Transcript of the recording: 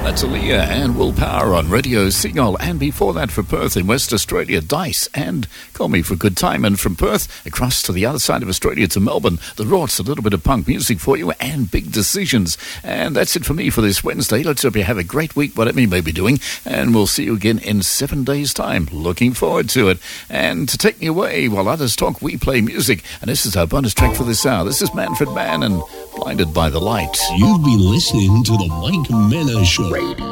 That's Aaliyah and Willpower on Radio Seagull. And before that, for Perth in West Australia, Dice and Call Me for a Good Time. And from Perth across to the other side of Australia to Melbourne, The Rorts, a little bit of punk music for you and Big Decisions. And that's it for me for this Wednesday. Let's hope you have a great week, whatever you may be doing. And we'll see you again in 7 days' time. Looking forward to it. And to take me away while others talk, we play music. And this is our bonus track for this hour. This is Manfred Mann and Blinded by the Light. You've been listening to the Mike Mena Show.